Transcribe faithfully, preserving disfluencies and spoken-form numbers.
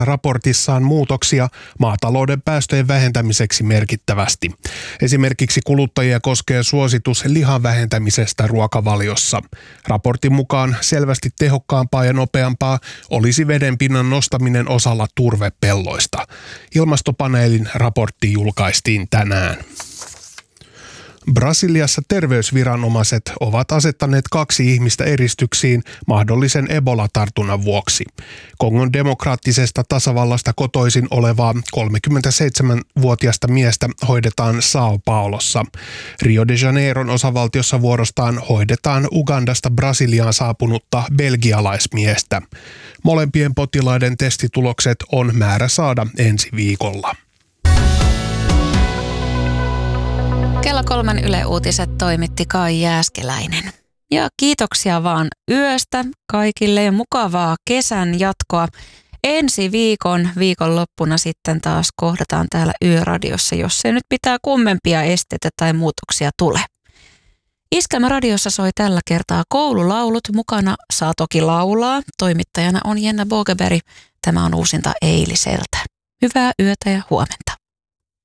raportissaan muutoksia maatalouden päästöjen vähentämiseksi merkittävästi. Esimerkiksi kuluttajia koskee suositus lihan vähentämisestä ruokavaliossa. Raportin mukaan selvästi tehokkaampaa ja nopeampaa olisi vedenpinnan nostaminen osalla turvepelloista. Ilmastopaneelin raportti julkaistiin tänään. Brasiliassa terveysviranomaiset ovat asettaneet kaksi ihmistä eristyksiin mahdollisen Ebola-tartunnan vuoksi. Kongon demokraattisesta tasavallasta kotoisin olevaa kolmekymmentäseitsemänvuotiasta miestä hoidetaan São Paulossa. Rio de Janeiron osavaltiossa vuorostaan hoidetaan Ugandasta Brasiliaan saapunutta belgialaismiestä. Molempien potilaiden testitulokset on määrä saada ensi viikolla. Kello kolmen Yle Uutiset toimitti Kai Jääskeläinen. Ja kiitoksia vaan yöstä kaikille ja mukavaa kesän jatkoa. Ensi viikon viikonloppuna sitten taas kohdataan täällä Yöradiossa, jos ei nyt pitää kummempia esteitä tai muutoksia tule. Iskelmä radiossa soi tällä kertaa koululaulut. Mukana saa toki laulaa. Toimittajana on Jenna Bogeberg. Tämä on uusinta eiliseltä. Hyvää yötä ja huomenta.